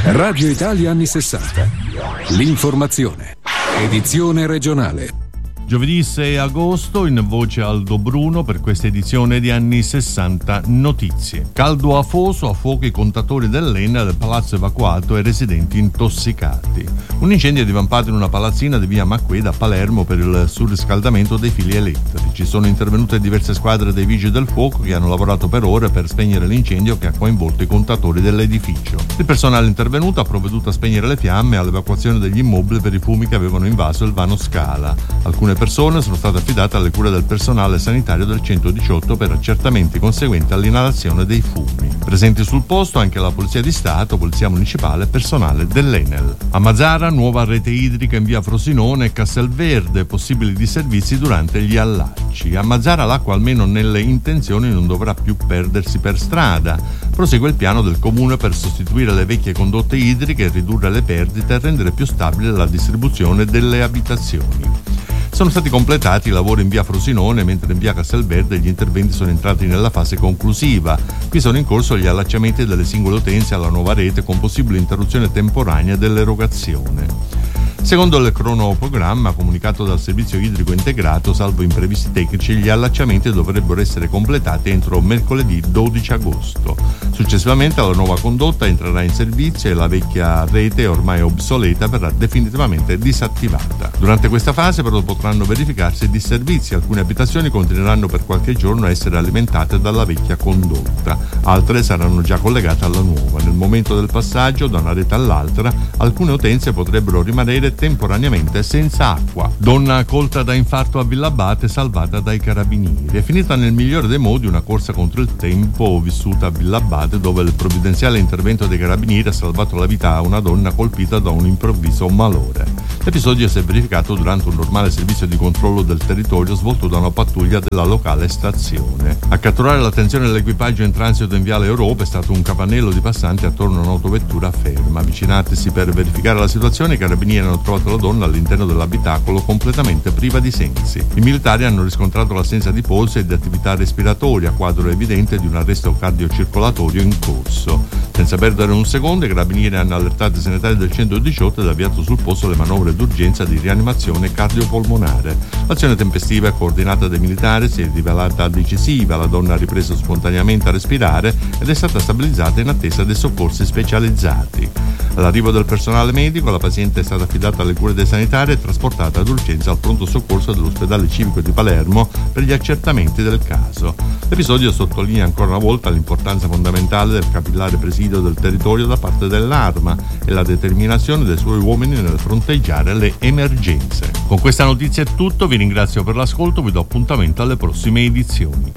Radio Italia anni 60. L'informazione. Edizione regionale. Giovedì 6 agosto, in voce Aldo Bruno per questa edizione di Anni 60 Notizie. Caldo afoso, a fuoco i contatori dell'Enel del palazzo evacuato e residenti intossicati. Un incendio è divampato in una palazzina di via Macqueda a Palermo per il surriscaldamento dei fili elettrici. Sono intervenute diverse squadre dei vigili del fuoco che hanno lavorato per ore per spegnere l'incendio che ha coinvolto i contatori dell'edificio. Il personale intervenuto ha provveduto a spegnere le fiamme e all'evacuazione degli immobili per i fumi che avevano invaso il vano Scala. Alcune persone sono state affidate alle cure del personale sanitario del 118 per accertamenti conseguenti all'inalazione dei fumi. Presenti sul posto anche la Polizia di Stato, Polizia Municipale e personale dell'Enel. A Mazara, nuova rete idrica in via Frosinone e Castelverde, possibili disservizi durante gli allacci. A Mazara l'acqua, almeno nelle intenzioni, non dovrà più perdersi per strada. Prosegue il piano del comune per sostituire le vecchie condotte idriche, ridurre le perdite e rendere più stabile la distribuzione delle abitazioni. Sono stati completati i lavori in via Frosinone, mentre in via Castelverde gli interventi sono entrati nella fase conclusiva. Qui sono in corso gli allacciamenti delle singole utenze alla nuova rete con possibile interruzione temporanea dell'erogazione. Secondo il cronoprogramma comunicato dal servizio idrico integrato, salvo imprevisti tecnici, gli allacciamenti dovrebbero essere completati entro mercoledì 12 agosto. Successivamente la nuova condotta entrerà in servizio e la vecchia rete, ormai obsoleta, verrà definitivamente disattivata. Durante questa fase però potranno verificarsi disservizi. Alcune abitazioni continueranno per qualche giorno a essere alimentate dalla vecchia condotta, altre saranno già collegate alla nuova. Nel momento del passaggio da una rete all'altra, alcune utenze potrebbero rimanere temporaneamente senza acqua. Donna colta da infarto a Villabate salvata dai carabinieri. È finita nel migliore dei modi una corsa contro il tempo vissuta a Villabate, dove il provvidenziale intervento dei carabinieri ha salvato la vita a una donna colpita da un improvviso malore. L'episodio si è verificato durante un normale servizio di controllo del territorio svolto da una pattuglia della locale stazione. A catturare l'attenzione dell'equipaggio in transito in viale Europa è stato un capannello di passanti attorno a un'autovettura ferma. Avvicinatisi per verificare la situazione, i carabinieri hanno trovato la donna all'interno dell'abitacolo completamente priva di sensi. I militari hanno riscontrato l'assenza di polso e di attività respiratoria, quadro evidente di un arresto cardiocircolatorio in corso. Senza perdere un secondo, i carabinieri hanno allertato i sanitari del 118 ed avviato sul posto le manovre d'urgenza di rianimazione cardiopolmonare. L'azione tempestiva e coordinata dai militari si è rivelata decisiva. La donna ha ripreso spontaneamente a respirare ed è stata stabilizzata in attesa dei soccorsi specializzati. All'arrivo del personale medico, la paziente è stata affidata alle cure dei sanitari e trasportata d'urgenza al pronto soccorso dell'ospedale civico di Palermo per gli accertamenti del caso. L'episodio sottolinea ancora una volta l'importanza fondamentale del capillare presidio del territorio da parte dell'Arma e la determinazione dei suoi uomini nel fronteggiare le emergenze. Con questa notizia è tutto, vi ringrazio per l'ascolto, vi do appuntamento alle prossime edizioni.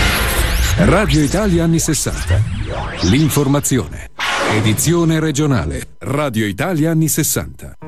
Radio Italia anni 60. L'informazione. Edizione regionale. Radio Italia anni 60.